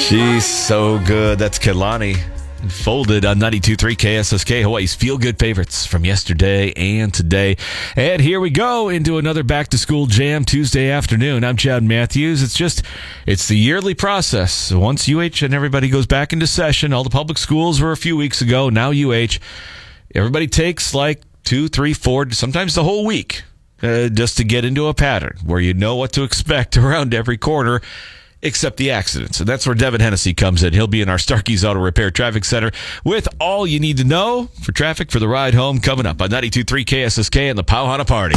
She's so good. That's Kehlani. Folded on 92.3 KSSK, Hawaii's feel-good favorites from yesterday and today. And here we go into another back-to-school jam Tuesday afternoon. I'm Chad Matthews. It's the yearly process. Once UH and everybody goes back into session, all the public schools were a few weeks ago. Now UH, everybody takes like 2, 3, 4, sometimes the whole week just to get into a pattern where you know what to expect around every corner, except the accidents. And that's where Devin Hennessy comes in. He'll be in our Starkey's Auto Repair Traffic Center with all you need to know for traffic for the ride home coming up on 92.3 KSSK and the Pauhana Party.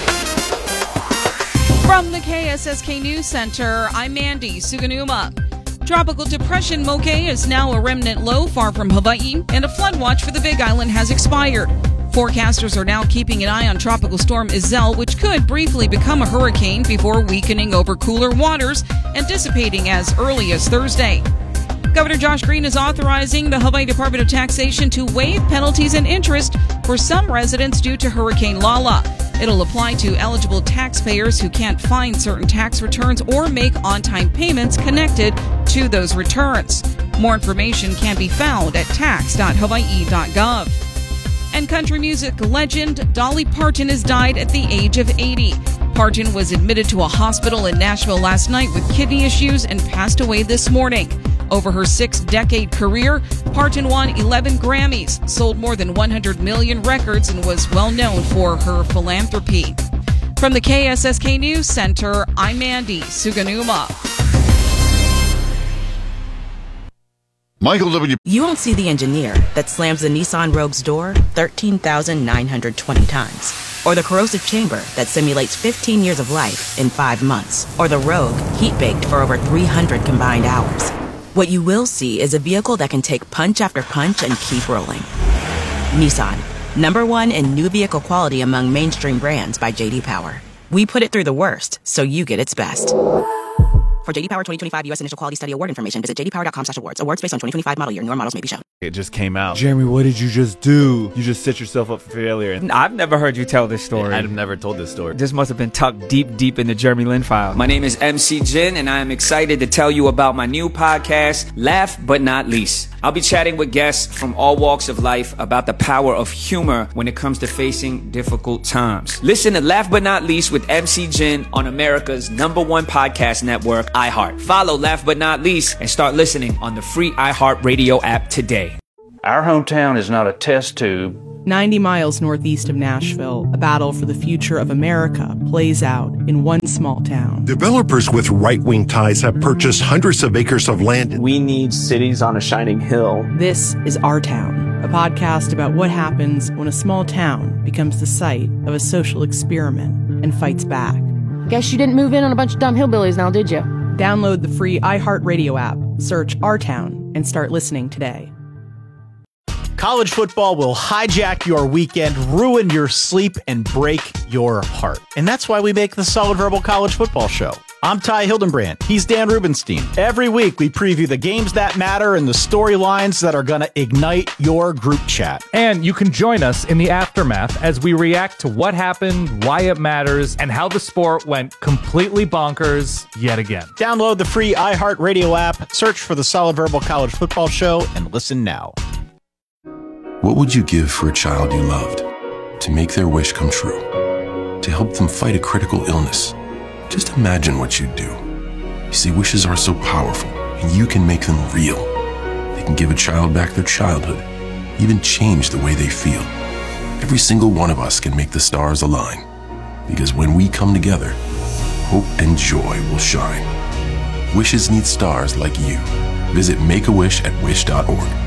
From the KSSK News Center, I'm Mandy Suganuma. Tropical Depression Moke is now a remnant low far from Hawaii, and a flood watch for the Big Island has expired. Forecasters are now keeping an eye on Tropical Storm Iselle, which could briefly become a hurricane before weakening over cooler waters and dissipating as early as Thursday. Governor Josh Green is authorizing the Hawaii Department of Taxation to waive penalties and interest for some residents due to Hurricane Lala. It'll apply to eligible taxpayers who can't find certain tax returns or make on-time payments connected to those returns. More information can be found at tax.hawaii.gov. And country music legend Dolly Parton has died at the age of 80. Parton was admitted to a hospital in Nashville last night with kidney issues and passed away this morning. Over her 6-decade career, Parton won 11 Grammys, sold more than 100 million records, and was well known for her philanthropy. From the KSSK News Center, I'm Mandy Suganuma. Michael W. You won't see the engineer that slams the Nissan Rogue's door 13,920 times. Or the corrosive chamber that simulates 15 years of life in 5 months. Or the Rogue heat-baked for over 300 combined hours. What you will see is a vehicle that can take punch after punch and keep rolling. Nissan, #1 in new vehicle quality among mainstream brands by J.D. Power. We put it through the worst, so you get its best. For J.D. Power 2025 U.S. Initial Quality Study Award information, visit jdpower.com/awards. Awards based on 2025 model year. Newer models may be shown. It just came out. Jeremy, what did you just do? You just set yourself up for failure. I've never heard you tell this story. I've never told this story. This must have been tucked deep in the Jeremy Lin file. My name is MC Jin, and I am excited to tell you about my new podcast, Laugh But Not Least. I'll be chatting with guests from all walks of life about the power of humor when it comes to facing difficult times. Listen to Laugh But Not Least with MC Jin on America's #1 podcast network, iHeart. Follow Laugh But Not Least and start listening on the free iHeart Radio app today. Our hometown is not a test tube. 90 miles northeast of Nashville, a battle for the future of America plays out in one small town. Developers with right-wing ties have purchased hundreds of acres of land. We need cities on a shining hill. This is Our Town, a podcast about what happens when a small town becomes the site of a social experiment and fights back. Guess you didn't move in on a bunch of dumb hillbillies now, did you? Download the free iHeartRadio app, search Our Town, and start listening today. College football will hijack your weekend, ruin your sleep, and break your heart. And that's why we make the Solid Verbal College Football Show. I'm Ty Hildenbrand. He's Dan Rubenstein. Every week, we preview the games that matter and the storylines that are going to ignite your group chat. And you can join us in the aftermath as we react to what happened, why it matters, and how the sport went completely bonkers yet again. Download the free iHeartRadio app, search for the Solid Verbal College Football Show, and listen now. What would you give for a child you loved? To make their wish come true? To help them fight a critical illness? Just imagine what you'd do. You see, wishes are so powerful, and you can make them real. They can give a child back their childhood, even change the way they feel. Every single one of us can make the stars align. Because when we come together, hope and joy will shine. Wishes need stars like you. Visit Make-A-Wish at wish.org.